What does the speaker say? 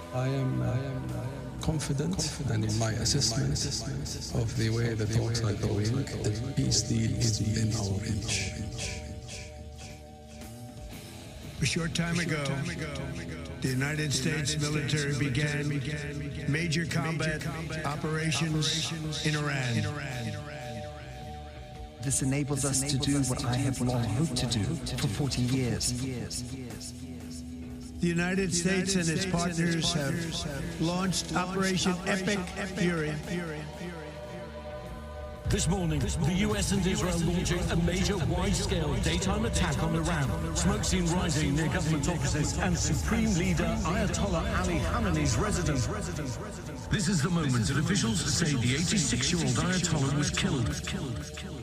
I am confident and in my assessment of the way the talks are going, the peace deal is within our reach. A short time ago, the United States military began major combat operations in Iran. This enables us to do what I have long hoped to do for 40 years. The United States and its partners have launched Operation Epic Fury. This morning, the US and Israel launching a major wide-scale daytime attack on Iran. Smoke seen rising near government offices and Supreme Leader Ayatollah Ali Khamenei's residence. This is the moment that officials say the 86-year-old Ayatollah was killed.